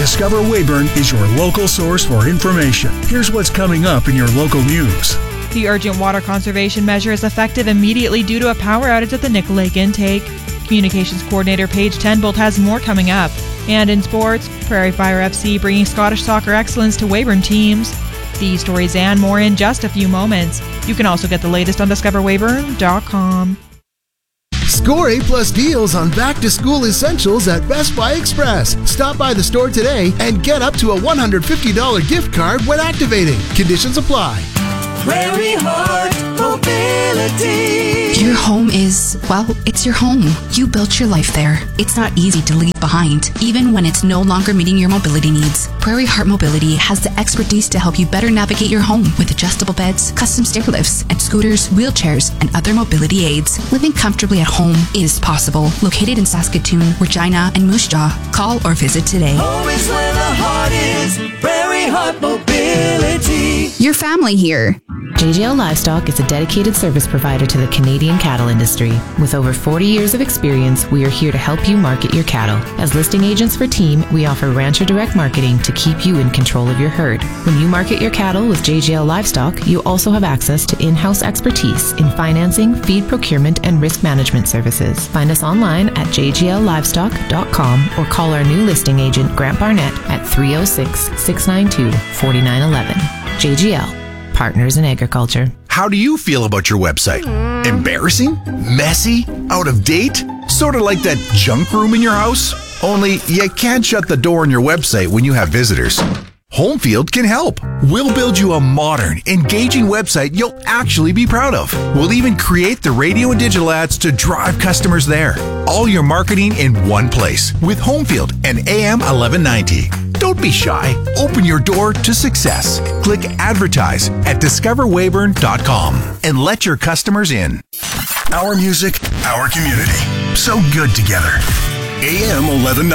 Discover Weyburn is your local source for information. Here's what's coming up in your local news. The urgent water conservation measure is effective immediately due to a power outage at the Nickel Lake intake. Communications Coordinator Paige Tenbolt has more coming up. And in sports, Prairie Fire FC bringing Scottish soccer excellence to Weyburn teams. These stories and more in just a few moments. You can also get the latest on discoverweyburn.com. Score A+ deals on back-to-school essentials at Best Buy Express. Stop by the store today and get up to a $150 gift card when activating. Conditions apply. Prairie Heart Mobility. Your home is, well, it's your home. You built your life there. It's not easy to leave behind, even when it's no longer meeting your mobility needs. Prairie Heart Mobility has the expertise to help you better navigate your home with adjustable beds, custom stair lifts, and scooters, wheelchairs, and other mobility aids. Living comfortably at home is possible. Located in Saskatoon, Regina, and Moose Jaw. Call or visit today. Home is where the heart is. Prairie Heart Mobility. Your family here. JGL Livestock is a dedicated service provider to the Canadian cattle industry. With over 40 years of experience, we are here to help you market your cattle. As listing agents for Team, we offer Rancher Direct Marketing to keep you in control of your herd. When you market your cattle with JGL Livestock, you also have access to in-house expertise in financing, feed procurement, and risk management services. Find us online at jgllivestock.com or call our new listing agent, Grant Barnett, at 306-692-4911. JGL. Partners in Agriculture. How do you feel about your website? Embarrassing? Messy? Out of date? Sort of like that junk room in your house? Only you can't shut the door on your website when you have visitors. Homefield can help. We'll build you a modern, engaging website you'll actually be proud of. We'll even create the radio and digital ads to drive customers there. All your marketing in one place with Homefield and AM 1190. Don't be shy. Open your door to success. Click advertise at discoverweyburn.com and let your customers in. Our music, our community. So good together. AM 1190.